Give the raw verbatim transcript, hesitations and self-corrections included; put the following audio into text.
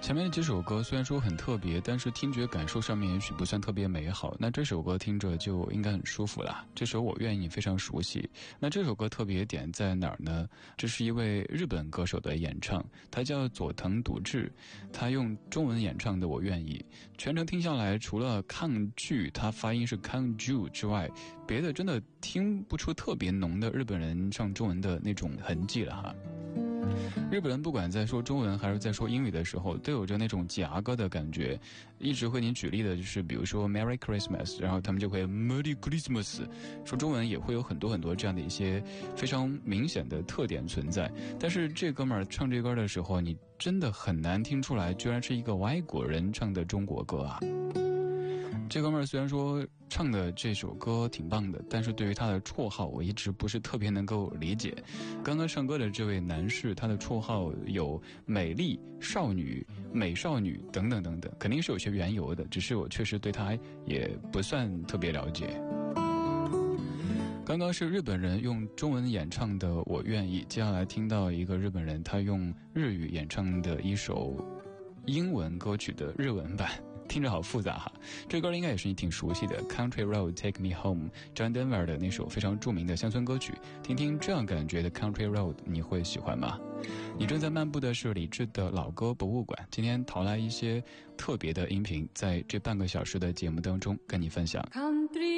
前面几首歌虽然说很特别，但是听觉感受上面也许不算特别美好，那这首歌听着就应该很舒服了。这首我愿意非常熟悉。那这首歌特别点在哪儿呢？这是一位日本歌手的演唱，他叫佐藤笃志，他用中文演唱的我愿意。全程听下来，除了抗拒他发音是抗拒之外，别的真的听不出特别浓的日本人唱中文的那种痕迹了哈。日本人不管在说中文还是在说英语的时候，都有着那种夹歌的感觉。一直会你举例的就是比如说 Merry Christmas， 然后他们就会 Merry Christmas， 说中文也会有很多很多这样的一些非常明显的特点存在。但是这哥们儿唱这歌的时候，你真的很难听出来居然是一个外国人唱的中国歌啊。这哥们儿虽然说唱的这首歌挺棒的，但是对于他的绰号我一直不是特别能够理解。刚刚唱歌的这位男士，他的绰号有美丽少女、美少女等等等等，肯定是有些缘由的，只是我确实对他也不算特别了解。刚刚是日本人用中文演唱的我愿意，接下来听到一个日本人他用日语演唱的一首英文歌曲的日文版，听着好复杂哈。这歌应该也是你挺熟悉的 Country Road Take Me Home， John Denver 的那首非常著名的乡村歌曲，听听这样感觉的 Country Road 你会喜欢吗？你正在漫步的是理智的老歌博物馆，今天淘来一些特别的音频，在这半个小时的节目当中跟你分享。